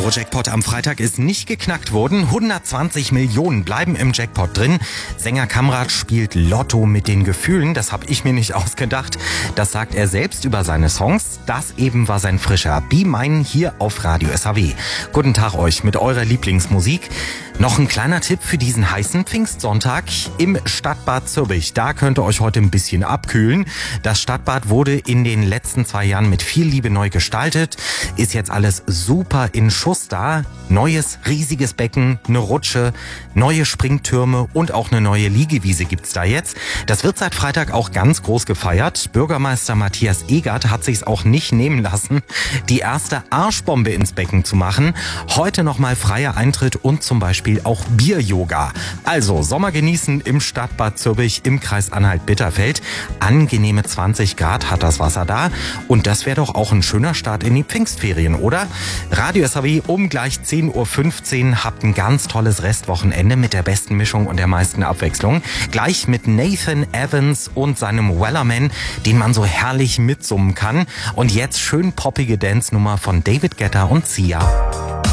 Euro-Jackpot am Freitag ist nicht geknackt worden. 120 Millionen bleiben im Jackpot drin. Sänger Kamrat spielt Lotto mit den Gefühlen. Das habe ich mir nicht ausgedacht. Das sagt er selbst über seine Songs. Das eben war sein frischer Be Mine hier auf Radio SAW. Guten Tag euch mit eurer Lieblingsmusik. Noch ein kleiner Tipp für diesen heißen Pfingstsonntag im Stadtbad Zürich. Da könnt ihr euch heute ein bisschen abkühlen. Das Stadtbad wurde in den letzten 2 Jahren mit viel Liebe neu gestaltet. Ist jetzt alles super in Schuss da. Neues, riesiges Becken, eine Rutsche, neue Springtürme und auch eine neue Liegewiese gibt's da jetzt. Das wird seit Freitag auch ganz groß gefeiert. Bürgermeister Matthias Egert hat sich's auch nicht nehmen lassen, die erste Arschbombe ins Becken zu machen. Heute nochmal freier Eintritt und zum Beispiel auch Bier-Yoga. Also Sommer genießen im Stadtbad Zürich im Kreis Anhalt-Bitterfeld. Angenehme 20 Grad hat das Wasser da. Und das wäre doch auch ein schöner Start in die Pfingstferien, oder? Radio SAW um gleich 10.15 Uhr habt ein ganz tolles Restwochenende mit der besten Mischung und der meisten Abwechslung. Gleich mit Nathan Evans und seinem Wellerman, den man so herrlich mitsummen kann. Und jetzt schön poppige Dance-Nummer von David Guetta und Sia.